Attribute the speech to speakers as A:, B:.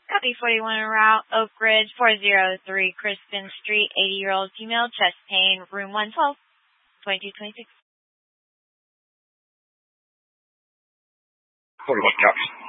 A: Copy 41 en route, Oak Ridge, 403 Crispin Street, 80-year-old female, chest pain, room 112, 2226.
B: 41 cops.